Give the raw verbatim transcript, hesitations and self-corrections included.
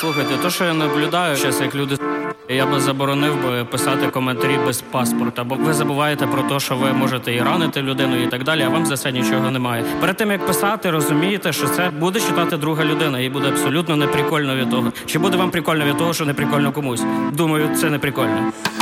Слухайте, то, що я наблюдаю зараз, як люди, я би заборонив би писати коментарі без паспорта, бо ви забуваєте про те, що ви можете і ранити людину і так далі, а вам за це нічого немає. Перед тим, як писати, розумієте, що це буде читати друга людина, і буде абсолютно неприкольно від того. Чи буде вам прикольно від того, що неприкольно комусь? Думаю, це неприкольно.